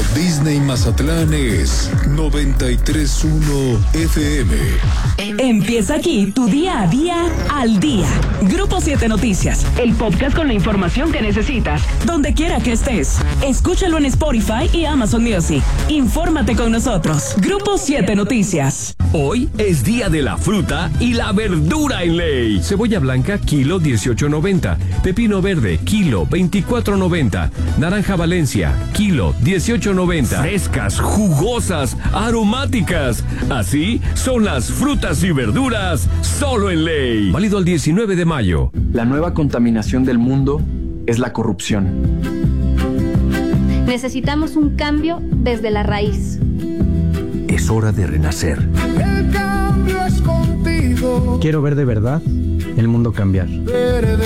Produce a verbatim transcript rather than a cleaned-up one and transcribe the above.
Disney Mazatlán es noventa y tres punto uno F M. Empieza aquí tu día a día al día. Grupo siete Noticias, el podcast con la información que necesitas, donde quiera que estés. Escúchalo en Spotify y Amazon Music. Infórmate con nosotros. Grupo siete Noticias. Hoy es día de la fruta y la verdura en ley. Cebolla blanca, kilo dieciocho noventa. Pepino verde, kilo veinticuatro noventa. Naranja Valencia, kilo dieciocho noventa. Frescas, jugosas, aromáticas. Así son las frutas y verduras solo en ley. Válido el diecinueve de mayo. La nueva contaminación del mundo es la corrupción. Necesitamos un cambio desde la raíz. Es hora de renacer. El cambio es contigo. Quiero ver de verdad el mundo cambiar.